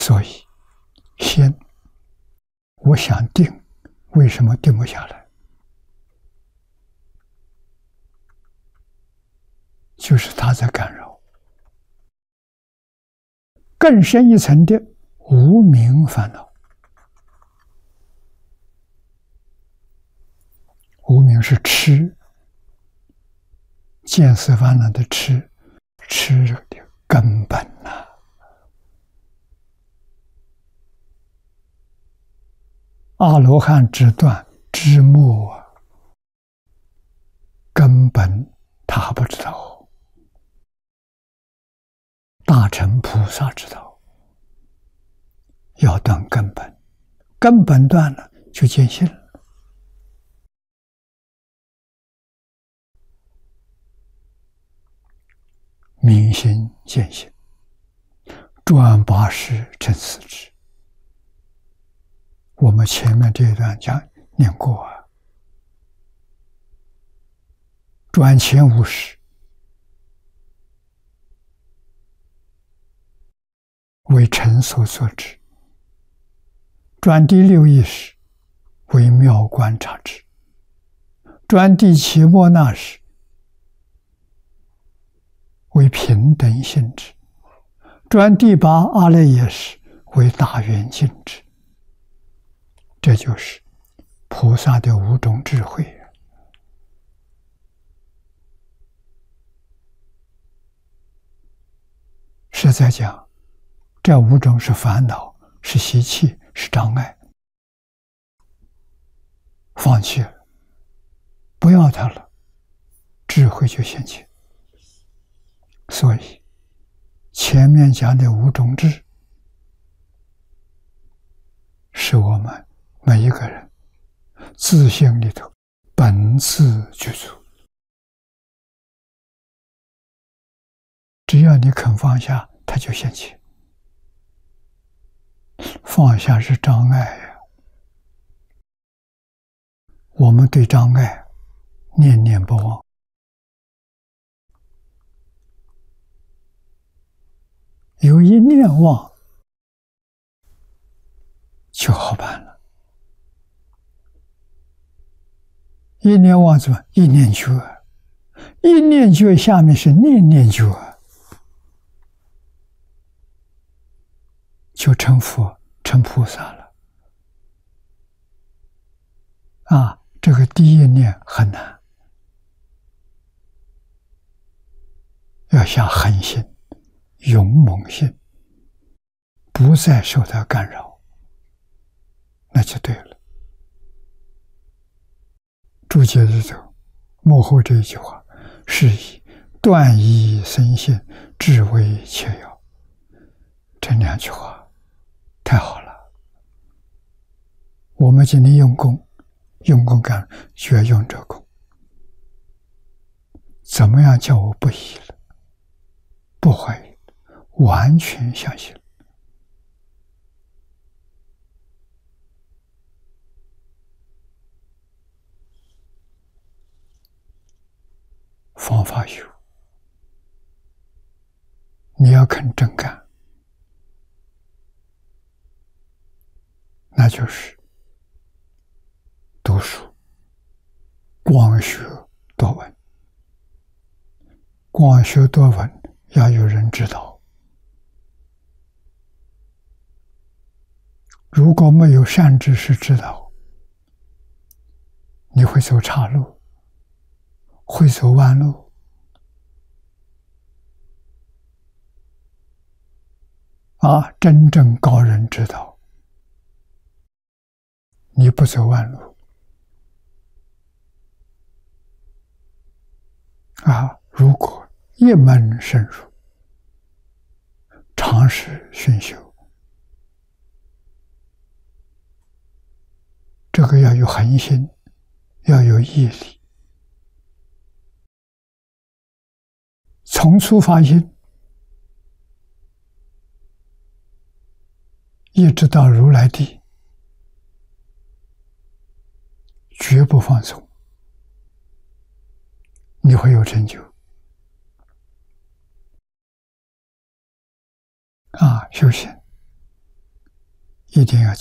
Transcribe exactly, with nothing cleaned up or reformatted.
所以，心我想定，为什么定不下来？就是它在干扰。更深一层的无明烦恼，无明是痴，见思烦恼的痴，痴的根本呐、啊。阿罗汉只断知末啊，根本他还不知道。大乘菩萨知道，要断根本，根本断了就见性了。明心见性，转八识成四智。我们前面这一段讲念过啊，转前五识为尘所所知，转第六意识为妙观察智，转第七末那识为平等性质，转第八阿赖耶识为大圆镜智。这就是菩萨的五种智慧。实在讲，这五种是烦恼，是习气，是障碍。放弃了，不要它了，智慧就现前。所以前面讲的五种智，是我们每一个人自性里头本自具足。只要你肯放下，它就现前。放下是障碍呀，我们对障碍念念不忘。有一念忘，就好办了。一念忘怎么？一念觉，一念觉下面是念念觉，就成佛成菩萨了。啊，这个第一念很难，要下狠心、勇猛心，不再受它干扰，那就对了。注解里头幕后这一句话，是以断疑生信，至为切要。这两句话太好了。我们今天用功，用功干学用这功，怎么样叫我不疑了，不怀疑，完全相信。方法有，你要肯真干，那就是读书，光学多闻，光学多闻要有人指导。如果没有善知识指导，你会走岔路，会走弯路。啊，真正高人指导，你不走弯路。啊，如果一门深入，长时熏修，这个要有恒心，要有毅力。从初发心，一直到如来地，绝不放松，你会有成就。啊，修行一定要